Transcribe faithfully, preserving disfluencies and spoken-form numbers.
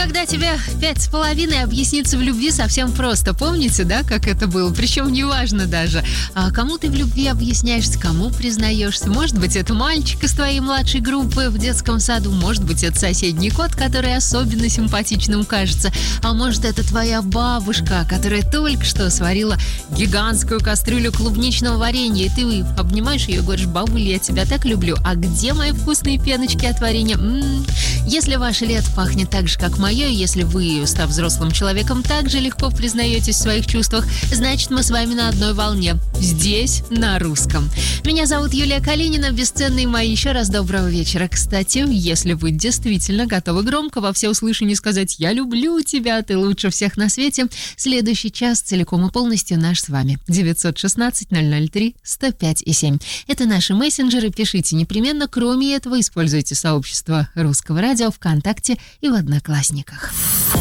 когда тебе пять с половиной, объясниться в любви совсем просто. Помните, да, как это было? Причем неважно даже, а кому ты в любви объясняешься, кому признаешься. Может быть, это мальчик из твоей младшей группы в детском саду, может быть, это соседний кот, который особенно симпатичным кажется, а может, это твоя бабушка, которая только что сварила гигантскую кастрюлю клубничного варенья, и ты обнимаешь ее и говоришь: бабуля, я тебя так люблю, а где мои вкусные пеночки от варенья? М-м-м. Если ваше лето пахнет так же, как мое, если вы, став взрослым человеком, так же легко признаетесь в своих чувствах, значит, мы с вами на одной волне. Здесь, на русском. Меня зовут Юлия Калинина, бесценные мои. Еще раз доброго вечера. Кстати, если вы действительно готовы громко во всеуслышание сказать: «Я люблю тебя, ты лучше всех на свете», следующий час целиком и полностью наш с вами. девятьсот шестнадцать ноль ноль три сто пять и семь. Это наши мессенджеры. Пишите непременно. Кроме этого, используйте сообщество Русского радио ВКонтакте и в Одноклассниках.